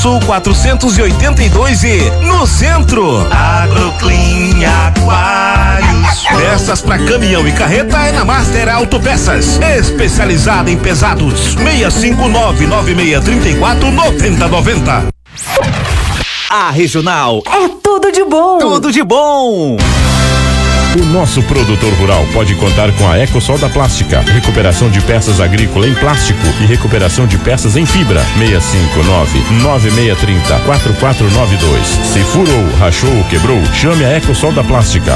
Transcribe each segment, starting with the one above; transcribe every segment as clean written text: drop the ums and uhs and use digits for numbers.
Sul 482 e no centro. Agroclean Aquários. Peças para caminhão e carreta é na Master Autopeças, especializada em pesados. 659-9634-9090. A Regional é tudo de bom. Tudo de bom. O nosso produtor rural pode contar com a Ecosol da Plástica, recuperação de peças agrícolas em plástico e recuperação de peças em fibra. 659-9630-4492. Se furou, rachou ou quebrou, chame a Ecosol da Plástica.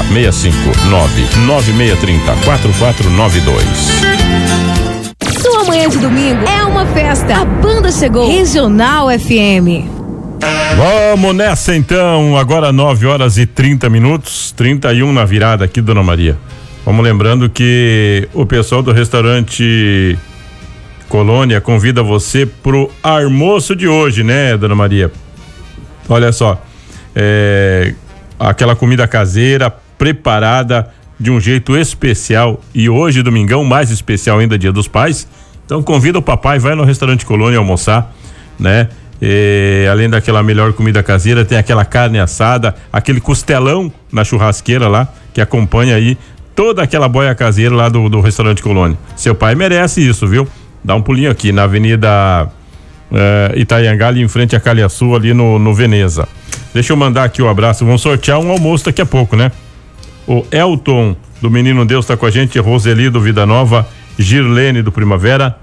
659-9630-4492. Sua manhã de domingo é uma festa. A banda chegou. Regional FM. Vamos nessa então, agora 9h30, 31 na virada aqui, Dona Maria. Vamos lembrando que o pessoal do restaurante Colônia convida você pro almoço de hoje, né, Dona Maria? Olha só, aquela comida caseira, preparada de um jeito especial, e hoje, domingão, mais especial ainda, Dia dos Pais. Então convida o papai, vai no restaurante Colônia almoçar, né? Além daquela melhor comida caseira, tem aquela carne assada, aquele costelão na churrasqueira lá, que acompanha aí toda aquela boia caseira lá do restaurante Colônia. Seu pai merece isso, viu? Dá um pulinho aqui na Avenida Itaiangá, ali em frente a Calhaçu, ali no Veneza. Deixa eu mandar aqui o abraço, vamos sortear um almoço daqui a pouco, né? O Elton do Menino Deus tá com a gente, Roseli do Vida Nova, Girlene do Primavera,